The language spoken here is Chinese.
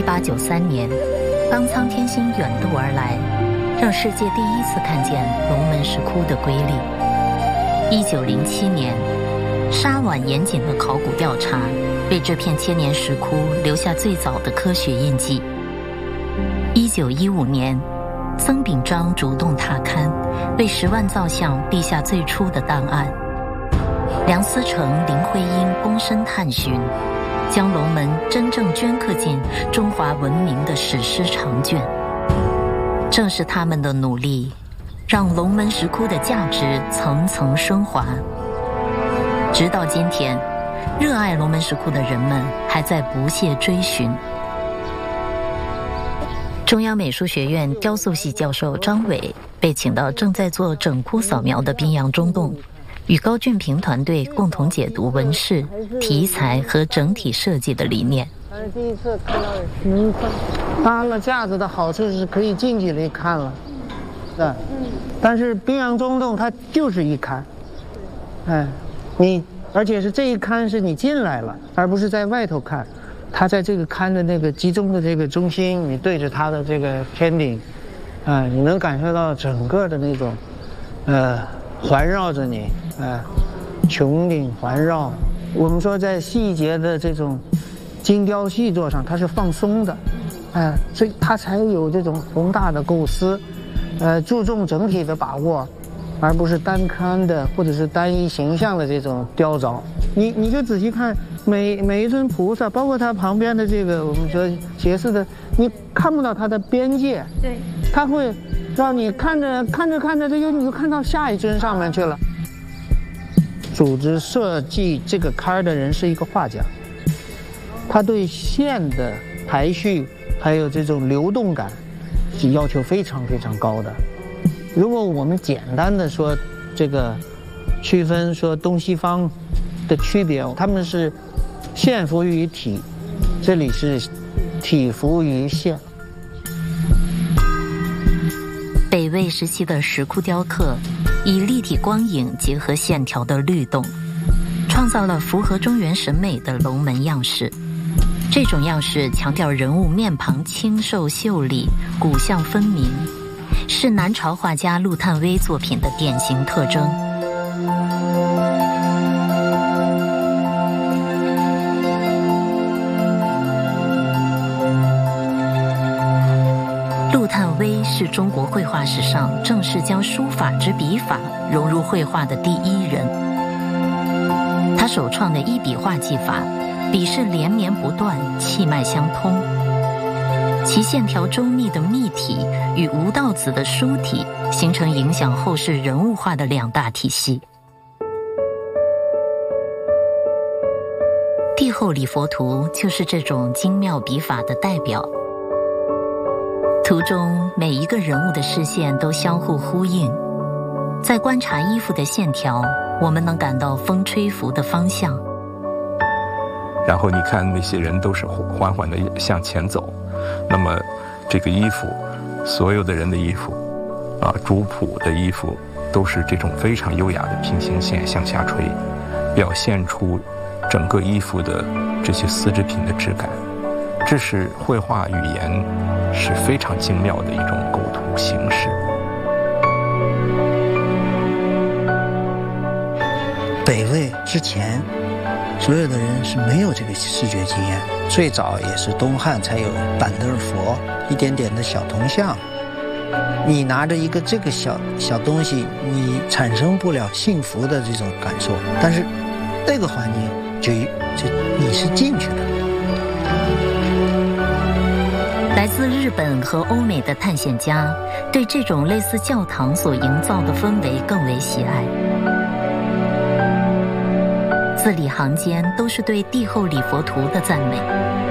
1893年，当苍天星远渡而来，让世界第一次看见龙门石窟的瑰丽。1907年，沙碗严谨的考古调查为这片千年石窟留下最早的科学印记。1915年，曾秉章主动踏勘，为10万造像立下最初的档案。梁思成、林徽因躬身探寻，将龙门真正镌刻进中华文明的史诗长卷。正是他们的努力，让龙门石窟的价值层层升华。直到今天，热爱龙门石窟的人们还在不懈追寻。中央美术学院雕塑系教授张伟被请到正在做整窟扫描的滨阳中洞，与高俊平团队共同解读纹饰、题材和整体设计的理念。 但是第一次看到能搭了架子的好处是可以近距离看了，对。但是滨阳中洞它就是一龛，而且是这一龛是你进来了，而不是在外头看。它在这个龛的那个集中的这个中心，你对着它的这个天顶，你能感受到整个的那种，环绕着你，穹顶环绕。我们说在细节的这种精雕细作上，它是放松的，所以它才有这种宏大的构思，注重整体的把握，而不是单龛的或者是单一形象的这种雕凿。你就仔细看每一尊菩萨，包括它旁边的这个我们说斜视的，你看不到它的边界， 对， 它会让你看着，你就看到下一尊上面去了。组织设计这个龛的人是一个画家，他对线的排序还有这种流动感是要求非常非常高的。如果我们简单的说这个区分说东西方的区别，他们是线服务于体，这里是体服务于线。 北魏时期的石窟雕刻以立体光影结合线条的律动，创造了符合中原审美的龙门样式。这种样式强调人物面庞清瘦秀丽，骨相分明，是南朝画家陆探微作品的典型特征。陆探微是中国绘画史上正式将书法之笔法融入绘画的第一人。他首创的一笔画技法，笔势连绵不断，气脉相通，其线条周密的密体与吴道子的书体形成影响后世人物画的两大体系。帝后礼佛图就是这种精妙笔法的代表。图中每一个人物的视线都相互呼应，在观察衣服的线条，我们能感到风吹拂的方向。 然后你看那些人都是缓缓地向前走，那么这个衣服，所有的人的衣服，主仆的衣服，都是这种非常优雅的平行线向下垂，表现出整个衣服的这些丝织品的质感。这是绘画语言是非常精妙的一种构图形式。 北魏之前，所有的人是没有这个视觉经验，最早也是东汉才有板凳佛，一点点的小铜像。你拿着一个这个小东西，你产生不了幸福的这种感受，但是那个环境就你是进去的。 来自日本和欧美的探险家对这种类似教堂所营造的氛围更为喜爱，字里行间都是对帝后礼佛图的赞美。